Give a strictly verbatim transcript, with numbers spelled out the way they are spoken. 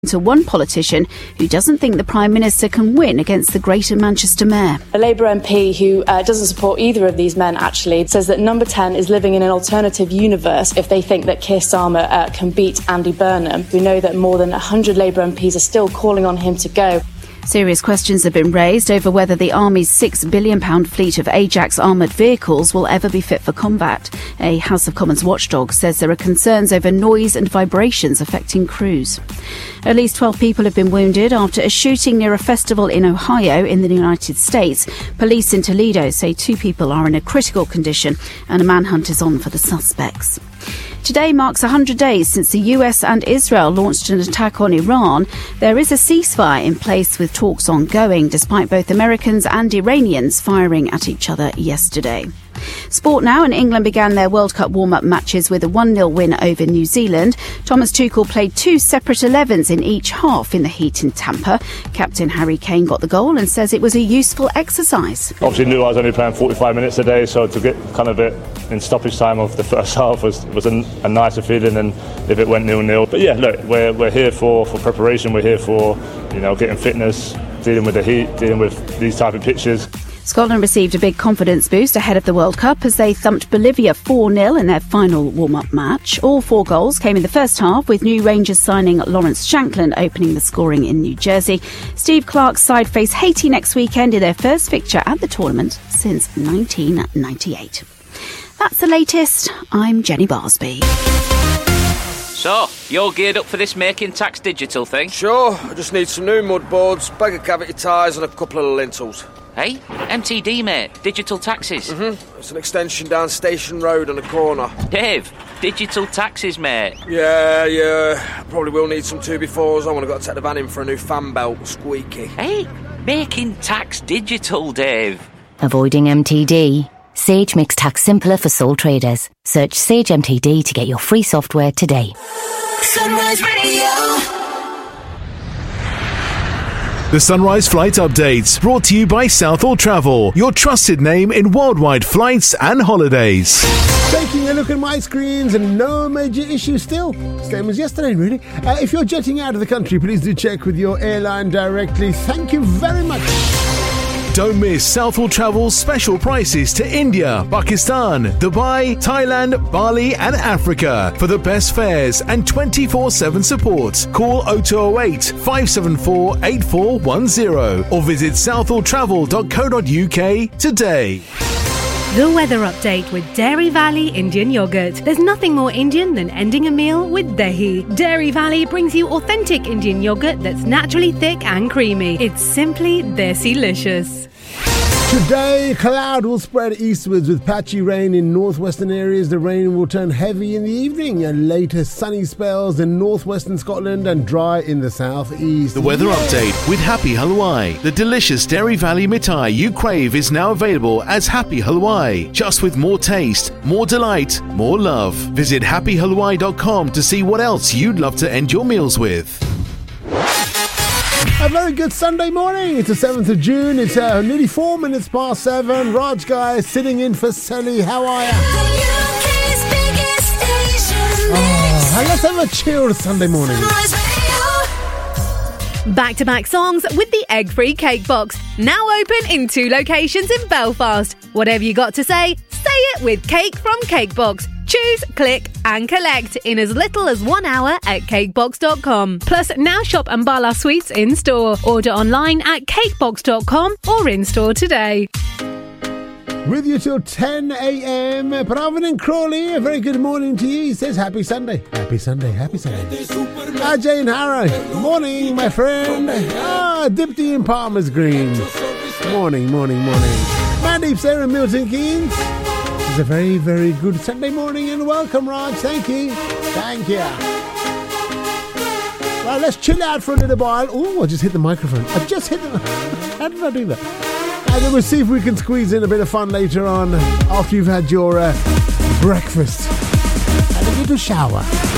to one politician who doesn't think the Prime Minister can win against the Greater Manchester Mayor. A Labour M P who uh, doesn't support either of these men actually says that Number ten is living in an alternative universe if they think that Keir Starmer uh, can beat Andy Burnham. We know that more than one hundred Labour M Ps are still calling on him to go. Serious questions have been raised over whether the Army's six billion pound fleet of Ajax armoured vehicles will ever be fit for combat. A House of Commons watchdog says there are concerns over noise and vibrations affecting crews. At least twelve people have been wounded after a shooting near a festival in Ohio in the United States. Police in Toledo say two people are in a critical condition and a manhunt is on for the suspects. Today marks one hundred days since the U S and Israel launched an attack on Iran. There is a ceasefire in place with talks ongoing, despite both Americans and Iranians firing at each other yesterday. Sport now, and England began their World Cup warm-up matches with a one nil win over New Zealand. Thomas Tuchel played two separate elevens in each half in the heat in Tampa. Captain Harry Kane got the goal and says it was a useful exercise. Obviously knew I was only playing forty-five minutes a day, so to get kind of it in stoppage time of the first half was was a, a nicer feeling than if it went nil nil. But yeah, look, we're we're here for, for preparation. We're here for, you know, getting fitness, dealing with the heat, dealing with these type of pitches. Scotland received a big confidence boost ahead of the World Cup as they thumped Bolivia four nil in their final warm-up match. All four goals came in the first half, with new Rangers signing Lawrence Shankland opening the scoring in New Jersey. Steve Clarke's side face Haiti next weekend in their first fixture at the tournament since nineteen ninety-eight. That's the latest. I'm Jenny Barsby. So, you're geared up for this Making Tax Digital thing? Sure, I just need some new mud boards, bag of cavity ties and a couple of lintels. Hey, M T D, mate. Digital taxes. Mm-hmm. It's an extension down Station Road on the corner. Dave, digital taxes, mate. Yeah, yeah. Probably will need some two befores. I want to go to take the van in for a new fan belt. Squeaky. Hey, Making Tax Digital, Dave. Avoiding M T D? Sage makes tax simpler for sole traders. Search Sage M T D to get your free software today. Sunrise Radio. The Sunrise Flight Update, brought to you by Southall Travel, your trusted name in worldwide flights and holidays. Taking a look at my screens and no major issues still. Same as yesterday, really. Uh, if you're jetting out of the country, please do check with your airline directly. Thank you very much. Don't miss Southall Travel's special prices to India, Pakistan, Dubai, Thailand, Bali and Africa for the best fares and twenty-four seven support. Call oh two oh eight, five seven four, eight four one oh or visit southall travel dot co dot uk today. The weather update with Dairy Valley Indian Yogurt. There's nothing more Indian than ending a meal with dahi. Dairy Valley brings you authentic Indian yogurt that's naturally thick and creamy. It's simply desi-licious. Today, cloud will spread eastwards with patchy rain in northwestern areas. The rain will turn heavy in the evening and later sunny spells in northwestern Scotland and dry in the southeast. The weather update with Happy Halwai. The delicious Dairy Valley mithai you crave is now available as Happy Halwai, just with more taste, more delight, more love. Visit happy halwai dot com to see what else you'd love to end your meals with. A very good Sunday morning. It's the seventh of June. It's uh, nearly four minutes past seven. Raj Guy sitting in for Sally. How are you? Oh, let's have a chilled Sunday morning. Back-to-back songs with the egg-free cake box. Now open in two locations in Belfast. Whatever you got to say, say it with Cake from Cakebox. Choose, click and collect in as little as one hour at cakebox dot com. Plus, now shop Ambala Sweets in-store. Order online at cakebox dot com or in-store today. With you till ten a.m. Pravin and Crawley, a very good morning to you. He says happy Sunday. Happy Sunday, happy Sunday. Ajay and Harrow, morning, my friend. Ah, Dipty in Palmer's Green. Morning, morning, morning. Mandeep, Sarah, Milton Keynes. It's a very, very good Sunday morning and welcome, Raj. Thank you. Thank you. Well, let's chill out for a little while. Oh, I just hit the microphone. I just hit the... How did I do that? And then we'll see if we can squeeze in a bit of fun later on after you've had your uh, breakfast and a little shower.